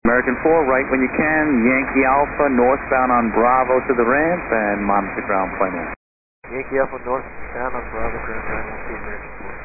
American 4, right when you can, Yankee Alpha, northbound on Bravo to the ramp, and monitor ground plane 1. Yankee Alpha northbound on Bravo, ground 913, American 4.